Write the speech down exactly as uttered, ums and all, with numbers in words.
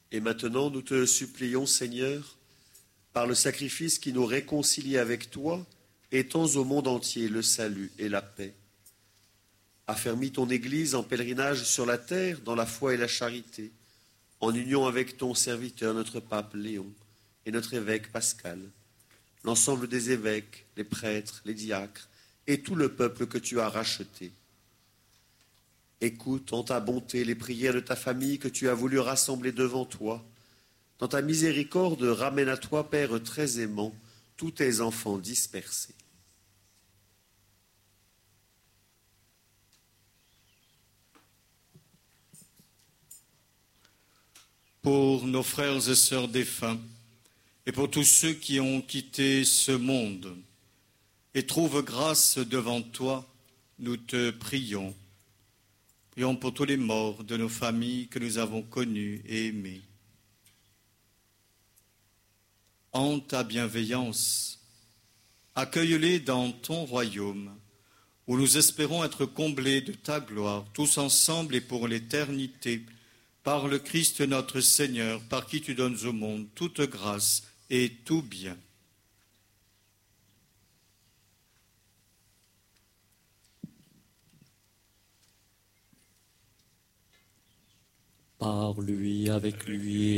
Et maintenant, nous te supplions, Seigneur, par le sacrifice qui nous réconcilie avec toi, étends au monde entier le salut et la paix. Affermis ton Église en pèlerinage sur la terre, dans la foi et la charité, en union avec ton serviteur, notre pape Léon, et notre évêque Pascal, l'ensemble des évêques, les prêtres, les diacres, et tout le peuple que tu as racheté. Écoute en ta bonté les prières de ta famille que tu as voulu rassembler devant toi. Dans ta miséricorde, ramène à toi, Père très aimant, tous tes enfants dispersés. Pour nos frères et sœurs défunts, et pour tous ceux qui ont quitté ce monde, et trouvent grâce devant toi, nous te prions. Prions pour tous les morts de nos familles que nous avons connues et aimées. En ta bienveillance, accueille-les dans ton royaume, où nous espérons être comblés de ta gloire, tous ensemble et pour l'éternité, par le Christ notre Seigneur, par qui tu donnes au monde toute grâce et tout bien. Par lui, avec lui